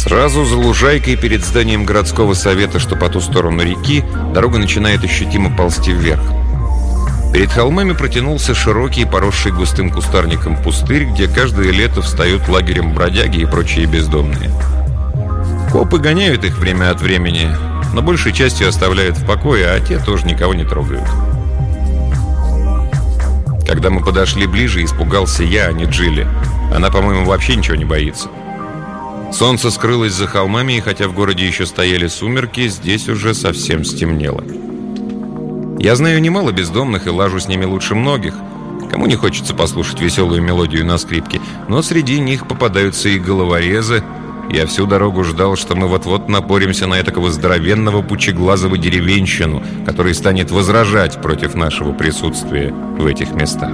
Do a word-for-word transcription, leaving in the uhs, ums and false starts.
Сразу за лужайкой перед зданием городского совета, что по ту сторону реки, дорога начинает ощутимо ползти вверх. Перед холмами протянулся широкий, поросший густым кустарником пустырь, где каждое лето встают лагерем бродяги и прочие бездомные. Копы гоняют их время от времени, но большей частью оставляют в покое, а те тоже никого не трогают. Когда мы подошли ближе, испугался я, а не Джилли. Она, по-моему, вообще ничего не боится. Солнце скрылось за холмами, и хотя в городе еще стояли сумерки, здесь уже совсем стемнело. Я знаю немало бездомных и лажу с ними лучше многих. Кому не хочется послушать веселую мелодию на скрипке, но среди них попадаются и головорезы. Я всю дорогу ждал, что мы вот-вот напоримся на этакого здоровенного пучеглазого деревенщину, который станет возражать против нашего присутствия в этих местах.